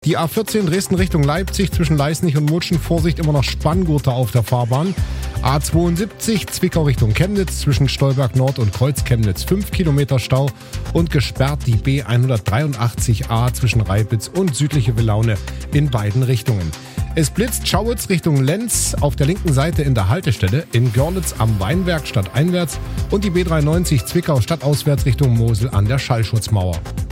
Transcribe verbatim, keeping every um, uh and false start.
Die A vierzehn Dresden Richtung Leipzig zwischen Leißnich und Mutschen. Vorsicht, immer noch Spanngurte auf der Fahrbahn. A zweiundsiebzig Zwickau Richtung Chemnitz zwischen Stolberg Nord und Kreuz Chemnitz. fünf Kilometer Stau und gesperrt die B hundertdreiundachtzig A zwischen Reipitz und südliche Villaune in beiden Richtungen. Es blitzt Schauitz Richtung Lenz auf der linken Seite in der Haltestelle, in Görlitz am Weinberg stadteinwärts und die B dreiundneunzig Zwickau stadtauswärts Richtung Mosel an der Schallschutzmauer.